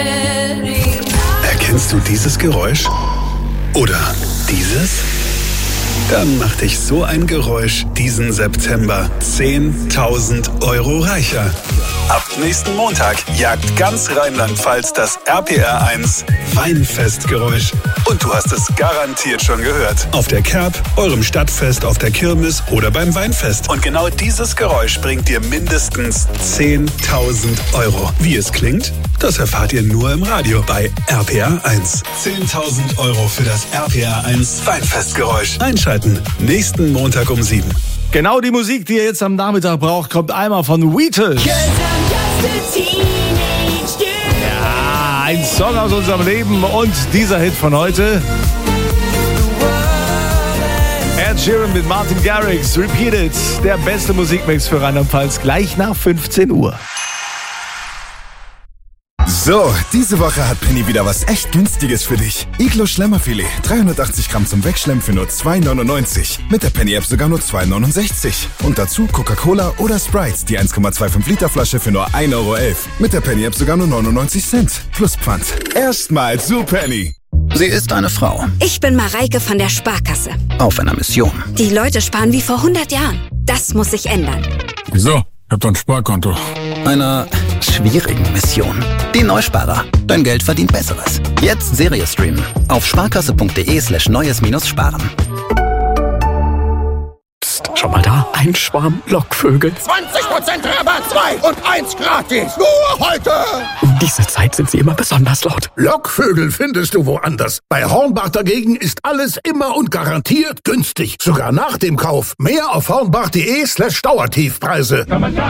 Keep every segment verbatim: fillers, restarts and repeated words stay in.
Erkennst du dieses Geräusch? Oder dieses? Dann macht dich so ein Geräusch diesen September zehntausend Euro reicher. Ab nächsten Montag jagt ganz Rheinland-Pfalz das R P R eins Weinfestgeräusch. Und du hast es garantiert schon gehört. Auf der Kerb, eurem Stadtfest, auf der Kirmes oder beim Weinfest. Und genau dieses Geräusch bringt dir mindestens zehntausend Euro. Wie es klingt, das erfahrt ihr nur im Radio bei R P R eins. zehntausend Euro für das R P R eins Weinfestgeräusch. Einschalten, nächsten Montag um sieben. Genau die Musik, die ihr jetzt am Nachmittag braucht, kommt einmal von Wheatus. Ja, ein Song aus unserem Leben und dieser Hit von heute. Ed Sheeran mit Martin Garrix, Repeated, der beste Musikmix für Rheinland-Pfalz, gleich nach fünfzehn Uhr. So, diese Woche hat Penny wieder was echt Günstiges für dich. Iglo Schlemmerfilet, dreihundertachtzig Gramm zum Wegschlemmen für nur zwei neunundneunzig. Mit der Penny-App sogar nur zwei neunundsechzig. Und dazu Coca-Cola oder Sprite, die eins Komma fünfundzwanzig Liter Flasche für nur ein Euro elf. Mit der Penny-App sogar nur neunundneunzig Cent. Plus Pfand. Erstmal zu Penny. Sie ist eine Frau. Ich bin Mareike von der Sparkasse. Auf einer Mission. Die Leute sparen wie vor hundert Jahren. Das muss sich ändern. Wieso? Ich hab doch ein Sparkonto. Einer schwierigen Mission. Die Neusparer. Dein Geld verdient Besseres. Jetzt Serie streamen. Auf sparkasse.de slash neues minus sparen. Psst, schau mal da. Ein Schwarm Lockvögel. zwanzig Prozent Rabatt, zwei und eins gratis. Nur heute. Um diese Zeit sind sie immer besonders laut. Lockvögel findest du woanders. Bei Hornbach dagegen ist alles immer und garantiert günstig. Sogar nach dem Kauf. Mehr auf hornbach.de slash Dauertiefpreise.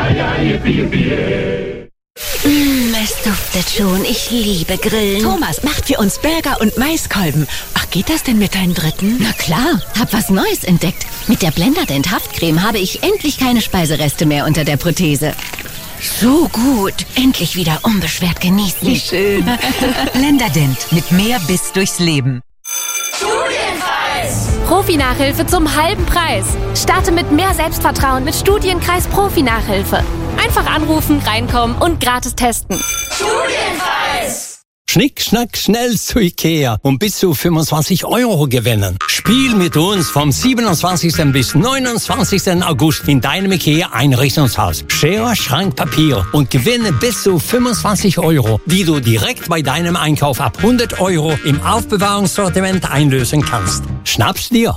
Mmh, es duftet schon. Ich liebe Grillen. Thomas macht für uns Burger und Maiskolben. Ach, geht das denn mit deinem dritten? Na klar, hab was Neues entdeckt. Mit der Blenderdent Haftcreme habe ich endlich keine Speisereste mehr unter der Prothese. So gut. Endlich wieder unbeschwert genießen. Wie schön. Blenderdent. Mit mehr Biss durchs Leben. Studienkreis. Profi-Nachhilfe zum halben Preis. Starte mit mehr Selbstvertrauen mit Studienkreis Profi-Nachhilfe. Einfach anrufen, reinkommen und gratis testen. Studienkreis. Schnick, schnack, schnell zu Ikea und bis zu fünfundzwanzig Euro gewinnen. Spiel mit uns vom siebenundzwanzigsten bis neunundzwanzigsten August in deinem Ikea-Einrichtungshaus. Schere, Schrank, Papier und gewinne bis zu fünfundzwanzig Euro, die du direkt bei deinem Einkauf ab hundert Euro im Aufbewahrungssortiment einlösen kannst. Schnapp's dir!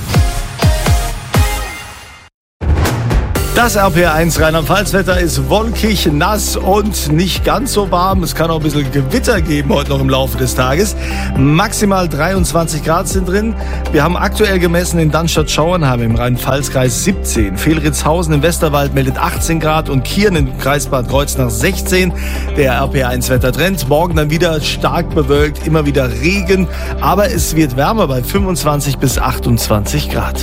Das R P R eins Rheinland-Pfalz-Wetter ist wolkig, nass und nicht ganz so warm. Es kann auch ein bisschen Gewitter geben heute noch im Laufe des Tages. Maximal dreiundzwanzig Grad sind drin. Wir haben aktuell gemessen in Dannstatt-Schauernheim im Rhein-Pfalz-Kreis siebzehn. Fehlritzhausen im Westerwald meldet achtzehn Grad und Kirn im Kreis Bad Kreuznach sechzehn. Der R P R eins Wettertrend. Morgen dann wieder stark bewölkt, immer wieder Regen. Aber es wird wärmer bei fünfundzwanzig bis achtundzwanzig Grad.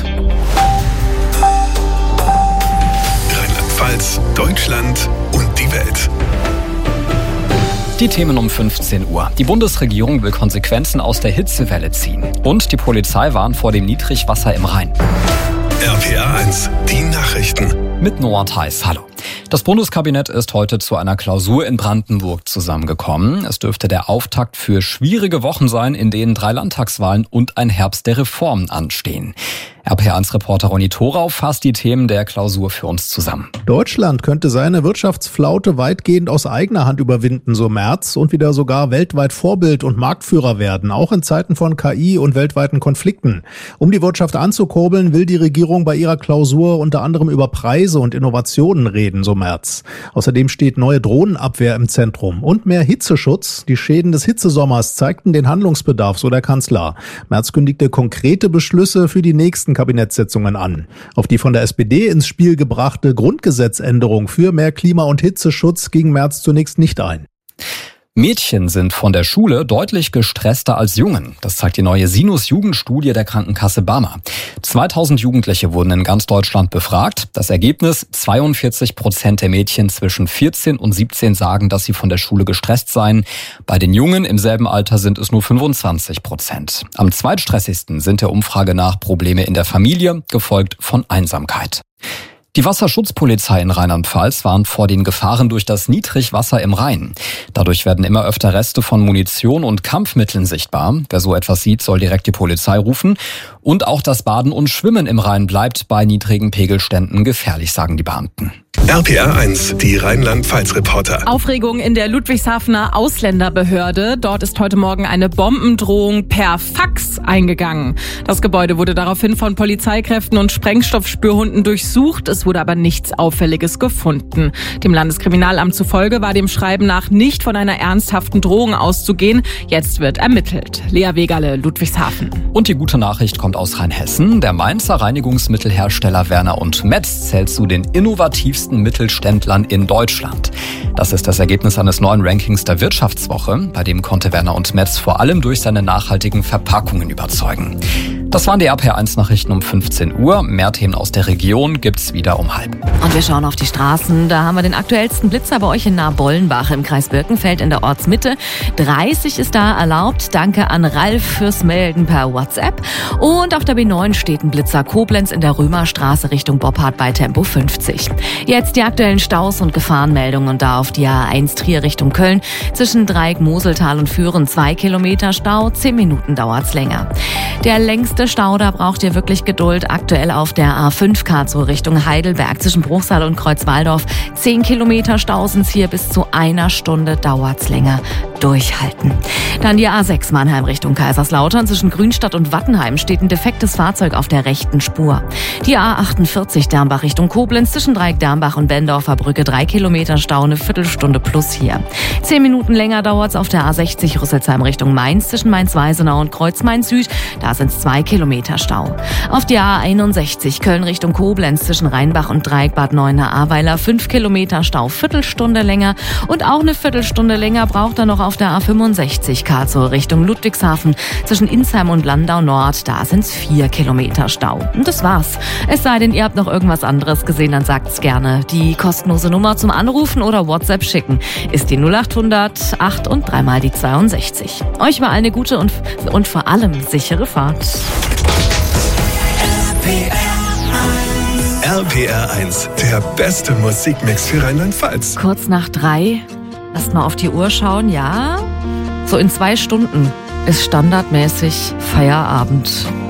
Rheinland-Pfalz, Deutschland und die Welt. Die Themen um fünfzehn Uhr. Die Bundesregierung will Konsequenzen aus der Hitzewelle ziehen. Und die Polizei warnt vor dem Niedrigwasser im Rhein. R P R eins, die Nachrichten. Mit Noah Theis. Hallo. Das Bundeskabinett ist heute zu einer Klausur in Brandenburg zusammengekommen. Es dürfte der Auftakt für schwierige Wochen sein, in denen drei Landtagswahlen und ein Herbst der Reformen anstehen. R P R eins-Reporter Ronny Thorau fasst die Themen der Klausur für uns zusammen. Deutschland könnte seine Wirtschaftsflaute weitgehend aus eigener Hand überwinden, so Merz, und wieder sogar weltweit Vorbild und Marktführer werden, auch in Zeiten von K I und weltweiten Konflikten. Um die Wirtschaft anzukurbeln, will die Regierung bei ihrer Klausur unter anderem über Preise und Innovationen reden, so Merz. Außerdem steht neue Drohnenabwehr im Zentrum und mehr Hitzeschutz. Die Schäden des Hitzesommers zeigten den Handlungsbedarf, so der Kanzler. Merz kündigte konkrete Beschlüsse für die nächsten Kabinettssitzungen an. Auf die von der S P D ins Spiel gebrachte Grundgesetzänderung für mehr Klima- und Hitzeschutz ging Merz zunächst nicht ein. Mädchen sind von der Schule deutlich gestresster als Jungen. Das zeigt die neue Sinus-Jugendstudie der Krankenkasse Barmer. zweitausend Jugendliche wurden in ganz Deutschland befragt. Das Ergebnis: zweiundvierzig Prozent der Mädchen zwischen vierzehn und siebzehn sagen, dass sie von der Schule gestresst seien. Bei den Jungen im selben Alter sind es nur fünfundzwanzig Prozent. Am zweitstressigsten sind der Umfrage nach Probleme in der Familie, gefolgt von Einsamkeit. Die Wasserschutzpolizei in Rheinland-Pfalz warnt vor den Gefahren durch das Niedrigwasser im Rhein. Dadurch werden immer öfter Reste von Munition und Kampfmitteln sichtbar. Wer so etwas sieht, soll direkt die Polizei rufen. Und auch das Baden und Schwimmen im Rhein bleibt bei niedrigen Pegelständen gefährlich, sagen die Beamten. R P R eins, die Rheinland-Pfalz-Reporter. Aufregung in der Ludwigshafener Ausländerbehörde. Dort ist heute Morgen eine Bombendrohung per Fax eingegangen. Das Gebäude wurde daraufhin von Polizeikräften und Sprengstoffspürhunden durchsucht. Es wurde aber nichts Auffälliges gefunden. Dem Landeskriminalamt zufolge war dem Schreiben nach nicht von einer ernsthaften Drohung auszugehen. Jetzt wird ermittelt. Lea Wegerle, Ludwigshafen. Und die gute Nachricht kommt aus Rheinhessen. Der Mainzer Reinigungsmittelhersteller Werner und Metz zählt zu den innovativsten Mittelständlern in Deutschland. Das ist das Ergebnis eines neuen Rankings der Wirtschaftswoche. Bei dem konnte Werner und Metz vor allem durch seine nachhaltigen Verpackungen überzeugen. Das waren die R P R eins Nachrichten um fünfzehn Uhr. Mehr Themen aus der Region gibt's wieder um halb. Und wir schauen auf die Straßen. Da haben wir den aktuellsten Blitzer bei euch in Nahe-Bollenbach im Kreis Birkenfeld in der Ortsmitte. dreißig ist da erlaubt. Danke an Ralf fürs Melden per WhatsApp. Und auf der B neun steht ein Blitzer Koblenz in der Römerstraße Richtung Boppard bei Tempo fünfzig. Jetzt die aktuellen Staus und Gefahrenmeldungen und da auf die A eins Trier Richtung Köln. Zwischen Dreieck, Moseltal und Führen zwei Kilometer Stau. Zehn Minuten dauert's länger. Der längste Stau, da braucht ihr wirklich Geduld. Aktuell auf der A fünf Karlsruhe Richtung Heidelberg zwischen Bruchsal und Kreuzwaldorf. Zehn Kilometer Stau sind's hier, bis zu einer Stunde dauert's länger. Durchhalten. Dann die A sechs Mannheim Richtung Kaiserslautern. Zwischen Grünstadt und Wattenheim steht ein defektes Fahrzeug auf der rechten Spur. Die A achtundvierzig Dernbach Richtung Koblenz. Zwischen Dreieck Dernbach und Bendorfer Brücke drei Kilometer Stau, eine Viertelstunde plus hier. Zehn Minuten länger dauert's auf der A sechzig Rüsselsheim Richtung Mainz. Zwischen Mainz-Weisenau und Kreuz-Main Süd. Da sind's zwei Kilometer Stau. Auf die A einundsechzig Köln Richtung Koblenz. Zwischen Rheinbach und Dreieck Bad Neuenahr-Ahrweiler. Fünf Kilometer Stau, Viertelstunde länger. Und auch eine Viertelstunde länger braucht er noch auf der A fünfundsechzig Karlsruhe Richtung Ludwigshafen. Zwischen Insheim und Landau Nord, da sind's vier Kilometer Stau. Und das war's. Es sei denn, ihr habt noch irgendwas anderes gesehen, dann sagt's gerne. Die kostenlose Nummer zum Anrufen oder WhatsApp schicken ist die null acht hundert acht und dreimal die zweiundsechzig. Euch war eine gute und, und vor allem sichere Fahrt. R P R eins, der beste Musikmix für Rheinland-Pfalz. Kurz nach drei. Erst mal auf die Uhr schauen, ja. So in zwei Stunden ist standardmäßig Feierabend.